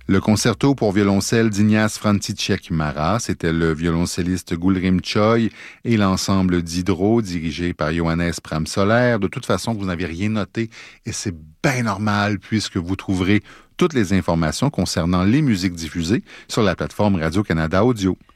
Le concerto pour violoncelle d'Ignace František-Mara, c'était le violoncelliste Gulrim Choi et l'ensemble d'Hydro dirigé par Johannes Pramsoler. De toute façon, vous n'avez rien noté et c'est bien normal puisque vous trouverez toutes les informations concernant les musiques diffusées sur la plateforme Radio-Canada Audio.